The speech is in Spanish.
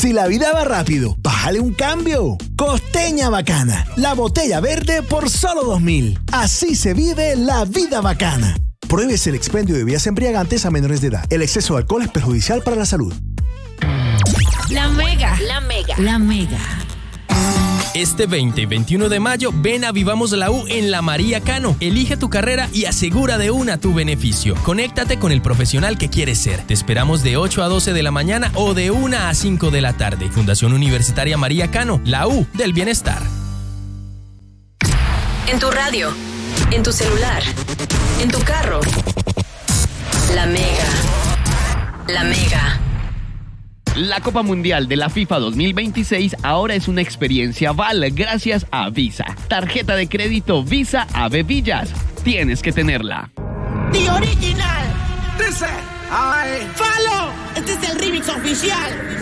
Si la vida va rápido, bájale un cambio. Costeña Bacana, la botella verde por solo 2.000. Así se vive la vida bacana. Prohíbese el expendio de bebidas embriagantes a menores de edad. El exceso de alcohol es perjudicial para la salud. La Mega. La Mega. La Mega. Este 20 y 21 de mayo, ven a Vivamos la U en la María Cano. Elige tu carrera y asegura de una tu beneficio. Conéctate con el profesional que quieres ser. Te esperamos de 8 a 12 de la mañana o de 1 a 5 de la tarde. Fundación Universitaria María Cano, la U del bienestar. En tu radio, en tu celular, en tu carro. La Mega. La Mega. La Copa Mundial de la FIFA 2026 ahora es una experiencia Val gracias a Visa. Tarjeta de crédito Visa Ave Villas. Tienes que tenerla. The Original. Dice, ay, Falo. Este es el remix oficial.